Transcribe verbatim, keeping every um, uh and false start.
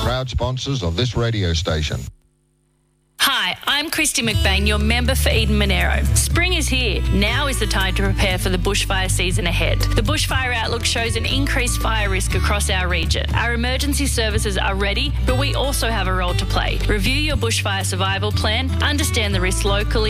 proud sponsors of this radio station. Hi, I'm Christy McBain, your member for Eden Monero. Spring is here. Now is the time to prepare for the bushfire season ahead. The Bushfire Outlook shows an increased fire risk across our region. Our emergency services are ready, but we also have a role to play. Review your bushfire survival plan, understand the risks locally,